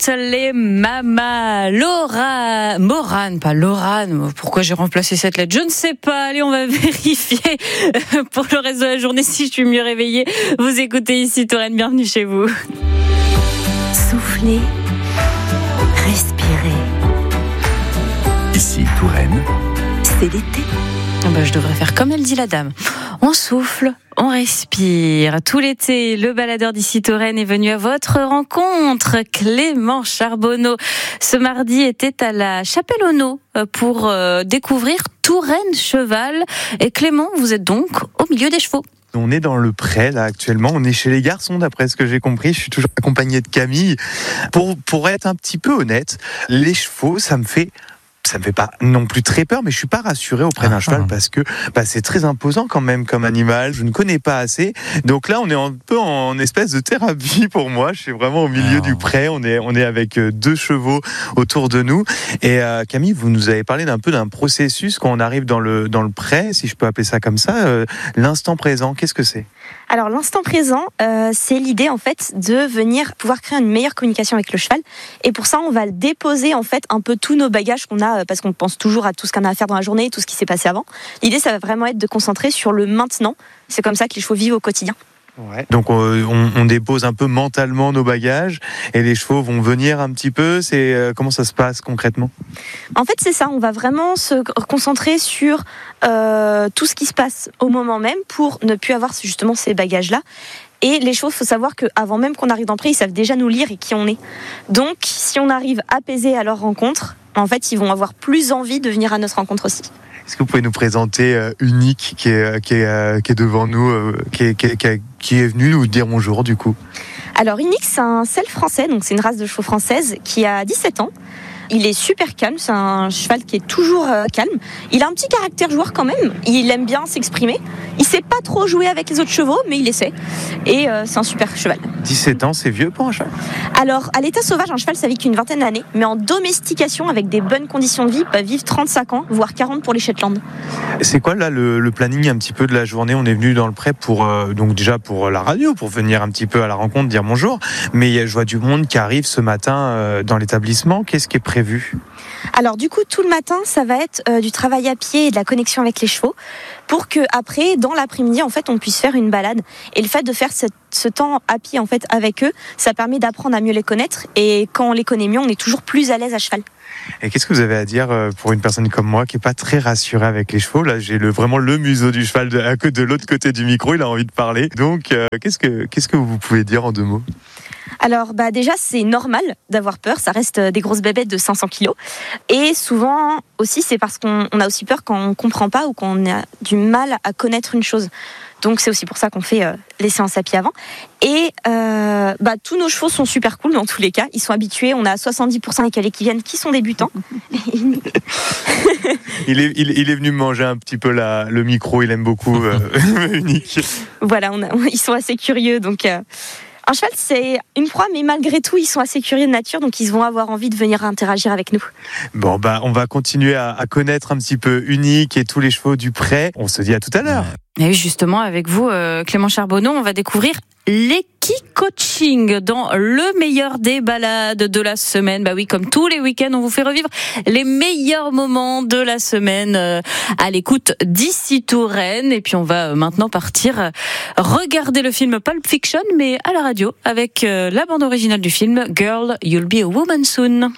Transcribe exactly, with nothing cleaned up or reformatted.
les Mamas. Laura, Morane, pas Laurane. Pourquoi j'ai remplacé cette lettre? Je ne sais pas. Allez, on va vérifier pour le reste de la journée si je suis mieux réveillée. Vous écoutez ici Touraine, bienvenue chez vous. Soufflez, respirez. Ici Touraine, c'est l'été. Oh ben, je devrais faire comme elle dit la dame. On souffle, on respire. Tout l'été, le baladeur d'ici Touraine est venu à votre rencontre. Clément Charbonneau, ce mardi, était à la Chapelle-Auneau pour euh, découvrir Touraine Cheval. Et Clément, vous êtes donc au milieu des chevaux. On est dans le pré, là, actuellement. On est chez les garçons, d'après ce que j'ai compris. Je suis toujours accompagné de Camille. Pour, pour être un petit peu honnête, les chevaux, ça me fait... Ça me fait pas non plus très peur, mais je suis pas rassuré auprès d'un ah, cheval parce que bah, c'est très imposant quand même comme animal. Je ne connais pas assez, donc là on est un peu en espèce de thérapie pour moi. Je suis vraiment au milieu ah. du pré. On est on est avec deux chevaux autour de nous. Et euh, Camille, vous nous avez parlé d'un peu d'un processus quand on arrive dans le dans le pré, si je peux appeler ça comme ça. Euh, l'instant présent, qu'est-ce que c'est ? Alors l'instant présent, euh, c'est l'idée en fait de venir pouvoir créer une meilleure communication avec le cheval. Et pour ça, on va déposer en fait un peu tous nos bagages qu'on a, parce qu'on pense toujours à tout ce qu'on a à faire dans la journée, tout ce qui s'est passé avant. L'idée, ça va vraiment être de concentrer sur le maintenant. C'est comme ça que les chevaux vivent au quotidien. Ouais. Donc on, on dépose un peu mentalement nos bagages et les chevaux vont venir un petit peu. C'est euh, comment ça se passe concrètement ? En fait, c'est ça. On va vraiment se concentrer sur euh, tout ce qui se passe au moment même pour ne plus avoir justement ces bagages-là. Et les chevaux, il faut savoir qu'avant même qu'on arrive dans le pré, ils savent déjà nous lire et qui on est. Donc, si on arrive apaisé à leur rencontre, en fait, ils vont avoir plus envie de venir à notre rencontre aussi. Est-ce que vous pouvez nous présenter euh, Unique qui est, qui est, euh, qui est devant nous, euh, qui, est, qui, est, qui est venu nous dire bonjour du coup ? Alors Unique, c'est un selle français, donc c'est une race de chevaux française qui a dix-sept ans. Il est super calme, c'est un cheval qui est toujours euh, calme. Il a un petit caractère joueur quand même, il aime bien s'exprimer. Il sait pas trop jouer avec les autres chevaux, mais il essaie. Et euh, c'est un super cheval. dix-sept ans, c'est vieux pour un cheval ? Alors, à l'état sauvage, un cheval, ça vit qu'une vingtaine d'années. Mais en domestication, avec des bonnes conditions de vie, peut vivre trente-cinq ans, voire quarante pour les Shetland. C'est quoi là le, le planning un petit peu de la journée ? On est venu dans le pré pour, euh, donc déjà pour la radio, pour venir un petit peu à la rencontre, dire bonjour. Mais je vois du monde qui arrive ce matin euh, dans l'établissement. Qu'est-ce qui est prévu ? Alors du coup, tout le matin, ça va être euh, du travail à pied et de la connexion avec les chevaux pour que après, dans l'après-midi, en fait, on puisse faire une balade. Et le fait de faire cette, ce temps à pied en fait avec eux, ça permet d'apprendre à mieux les connaître. Et quand on les connaît mieux, on est toujours plus à l'aise à cheval. Et qu'est-ce que vous avez à dire pour une personne comme moi qui n'est pas très rassurée avec les chevaux ? Là, j'ai le, vraiment le museau du cheval de, de l'autre côté du micro, il a envie de parler. Donc, euh, qu'est-ce que, qu'est-ce que vous pouvez dire en deux mots ? Alors bah déjà c'est normal d'avoir peur, ça reste des grosses bébêtes de cinq cents kilos et souvent aussi c'est parce qu'on on a aussi peur quand on comprend pas ou qu'on a du mal à connaître une chose. Donc c'est aussi pour ça qu'on fait euh, les séances à pied avant. Et euh, bah, tous nos chevaux sont super cool dans tous les cas, ils sont habitués, on a soixante-dix pour cent des calés qui viennent qui sont débutants. il, est, il, il est venu manger un petit peu la, le micro, il aime beaucoup euh, Unique. Voilà, on a, ils sont assez curieux donc... Euh, Un cheval, c'est une proie, mais malgré tout, ils sont assez curieux de nature, donc ils vont avoir envie de venir interagir avec nous. Bon, bah, on va continuer à, à connaître un petit peu Unique et tous les chevaux du pré. On se dit à tout à l'heure. Et oui, justement, avec vous, euh, Clément Charbonneau, on va découvrir l'équi-coaching dans le meilleur des balades de la semaine. Bah oui, comme tous les week-ends, on vous fait revivre les meilleurs moments de la semaine euh, à l'écoute d'ici Touraine. Et puis on va maintenant partir euh, regarder le film Pulp Fiction, mais à la radio, avec euh, la bande originale du film Girl, You'll Be a Woman Soon.